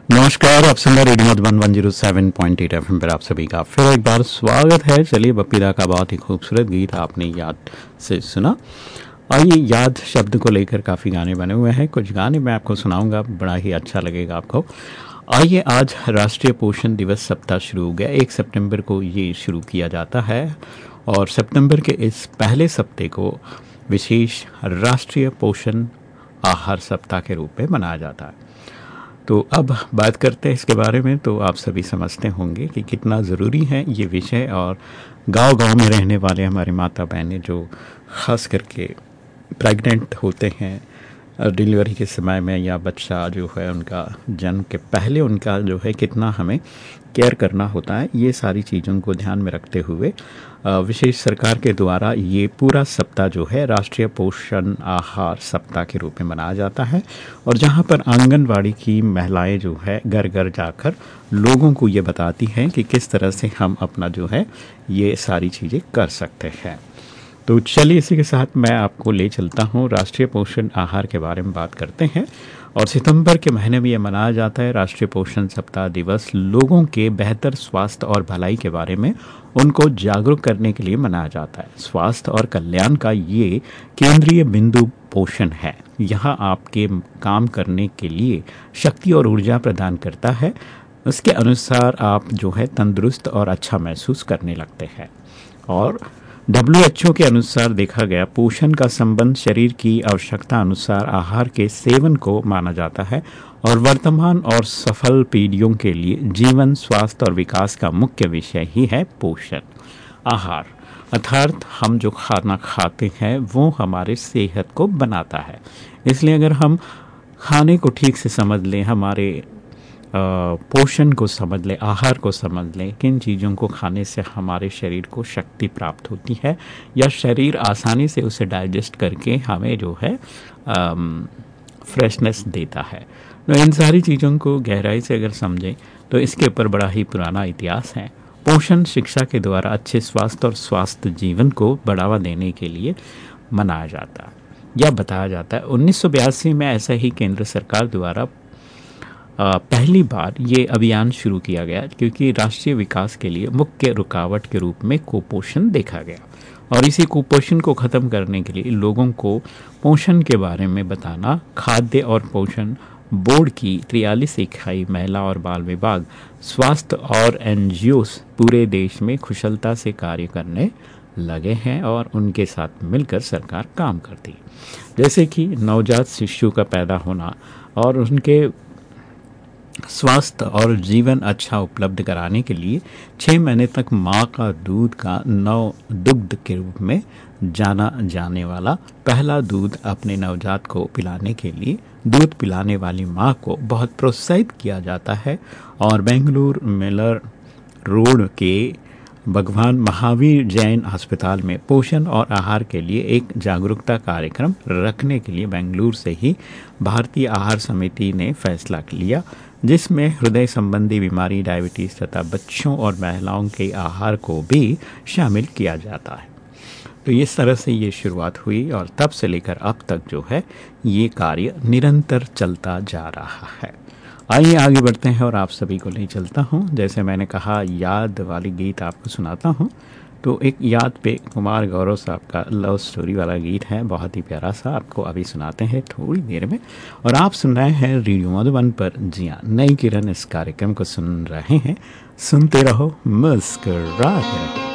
नमस्कार, आप सुन रहे रेडियो मधुबन 107.8 एफएम पर आप सभी का फिर एक बार स्वागत है। चलिए, बप्पीदा का बहुत ही खूबसूरत गीत आपने याद से सुना। आइए, याद शब्द को लेकर काफ़ी गाने बने हुए हैं। कुछ गाने मैं आपको सुनाऊंगा, बड़ा ही अच्छा लगेगा आपको। आइए, आज राष्ट्रीय पोषण दिवस सप्ताह शुरू हो गया। 1 सितंबर को ये शुरू किया जाता है और सितंबर के इस पहले सप्ताह को विशेष राष्ट्रीय पोषण आहार सप्ताह के रूप में मनाया जाता है। तो अब बात करते हैं इसके बारे में। तो आप सभी समझते होंगे कि कितना ज़रूरी है ये विषय, और गांव-गांव में रहने वाले हमारे माता बहनें जो ख़ास करके प्रेग्नेंट होते हैं डिलीवरी के समय में, या बच्चा जो है उनका जन्म के पहले उनका जो है कितना हमें केयर करना होता है, ये सारी चीज़ों को ध्यान में रखते हुए विशेष सरकार के द्वारा ये पूरा सप्ताह जो है राष्ट्रीय पोषण आहार सप्ताह के रूप में मनाया जाता है। और जहाँ पर आंगनवाड़ी की महिलाएं जो है घर घर जाकर लोगों को ये बताती हैं कि किस तरह से हम अपना जो है ये सारी चीज़ें कर सकते हैं। तो चलिए, इसी के साथ मैं आपको ले चलता हूँ, राष्ट्रीय पोषण आहार के बारे में बात करते हैं। और सितंबर के महीने में ये मनाया जाता है राष्ट्रीय पोषण सप्ताह दिवस। लोगों के बेहतर स्वास्थ्य और भलाई के बारे में उनको जागरूक करने के लिए मनाया जाता है। स्वास्थ्य और कल्याण का ये केंद्रीय बिंदु पोषण है। यहाँ आपके काम करने के लिए शक्ति और ऊर्जा प्रदान करता है। उसके अनुसार आप जो है तंदुरुस्त और अच्छा महसूस करने लगते हैं। और WHO के अनुसार देखा गया पोषण का संबंध शरीर की आवश्यकता अनुसार आहार के सेवन को माना जाता है, और वर्तमान और सफल पीढ़ियों के लिए जीवन, स्वास्थ्य और विकास का मुख्य विषय ही है पोषण आहार। अर्थात हम जो खाना खाते हैं वो हमारे सेहत को बनाता है। इसलिए अगर हम खाने को ठीक से समझ लें, हमारे पोषण को समझ लें, आहार को समझ लें, किन चीज़ों को खाने से हमारे शरीर को शक्ति प्राप्त होती है या शरीर आसानी से उसे डाइजेस्ट करके हमें जो है फ्रेशनेस देता है। तो इन सारी चीज़ों को गहराई से अगर समझें तो इसके ऊपर बड़ा ही पुराना इतिहास है। पोषण शिक्षा के द्वारा अच्छे स्वास्थ्य और स्वास्थ्य जीवन को बढ़ावा देने के लिए मनाया जाता है या बताया जाता है। 1982 में ऐसा ही केंद्र सरकार द्वारा पहली बार ये अभियान शुरू किया गया, क्योंकि राष्ट्रीय विकास के लिए मुख्य रुकावट के रूप में कुपोषण देखा गया। और इसी कुपोषण को ख़त्म करने के लिए लोगों को पोषण के बारे में बताना खाद्य और पोषण बोर्ड की 43 इकाई महिला और बाल विभाग, स्वास्थ्य और NGOs पूरे देश में कुशलता से कार्य करने लगे हैं, और उनके साथ मिलकर सरकार काम करती है। जैसे कि नवजात शिशु का पैदा होना और उनके स्वास्थ्य और जीवन अच्छा उपलब्ध कराने के लिए 6 महीने तक माँ का दूध का नव दुग्ध के रूप में जाना जाने वाला पहला दूध अपने नवजात को पिलाने के लिए दूध पिलाने वाली माँ को बहुत प्रोत्साहित किया जाता है। और बेंगलुरु मेलर रोड के भगवान महावीर जैन अस्पताल में पोषण और आहार के लिए एक जागरूकता कार्यक्रम रखने के लिए बेंगलुरु से ही भारतीय आहार समिति ने फैसला लिया, जिसमें हृदय संबंधी बीमारी, डायबिटीज़ तथा बच्चों और महिलाओं के आहार को भी शामिल किया जाता है। तो इस तरह से ये शुरुआत हुई और तब से लेकर अब तक जो है ये कार्य निरंतर चलता जा रहा है। आइए आगे बढ़ते हैं और आप सभी को ले चलता हूँ। जैसे मैंने कहा, याद वाली गीत आपको सुनाता हूँ। तो एक याद पे कुमार गौरव साहब का लव स्टोरी वाला गीत है, बहुत ही प्यारा सा, आपको अभी सुनाते हैं थोड़ी देर में। और आप सुन रहे हैं रेडियो मधुबन पर। जी हाँ, नई किरण इस कार्यक्रम को सुन रहे हैं। सुनते रहो, मुस्कुराते रहो।